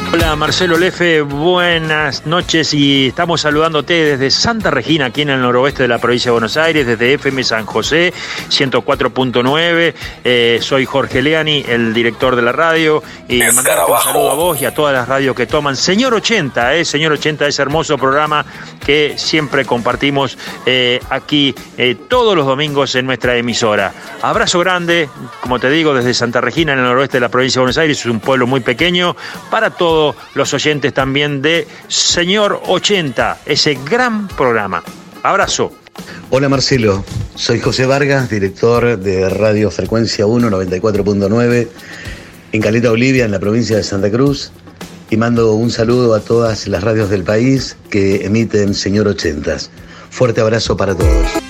Hola Marcelo Lefe, buenas noches y estamos saludándote desde Santa Regina, aquí en el noroeste de la provincia de Buenos Aires, desde FM San José, 104.9. Soy Jorge Leani, el director de la radio, y mandarte un saludo a vos y a todas las radios que toman. Señor 80, Señor 80, ese hermoso programa que siempre compartimos aquí todos los domingos en nuestra emisora. Abrazo grande, como te digo, desde Santa Regina, en el noroeste de la provincia de Buenos Aires, es un pueblo muy pequeño, para todos los oyentes también de Señor 80, ese gran programa. Abrazo. Hola Marcelo, soy José Vargas, director de Radio Frecuencia 1, 94.9, en Caleta Olivia, en la provincia de Santa Cruz, y mando un saludo a todas las radios del país que emiten Señor 80. Fuerte abrazo para todos.